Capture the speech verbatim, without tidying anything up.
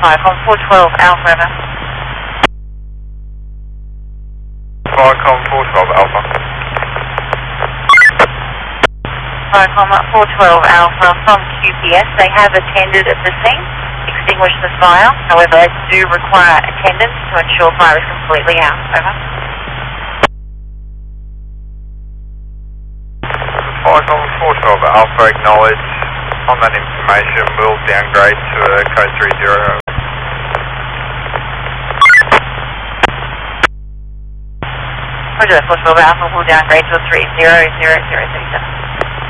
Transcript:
Viacom four twelve Alpha, over. Viacom four twelve Alpha. Viacom four twelve Alpha from Q P S. They have attended at the scene, extinguished the fire. However, they do require attendance to ensure fire is completely out. Over. Viacom four twelve Alpha, acknowledge. On that information, we'll downgrade to a code three zero. Roger, four twelve Alpha will downgrade to a three zero zero zero three seven.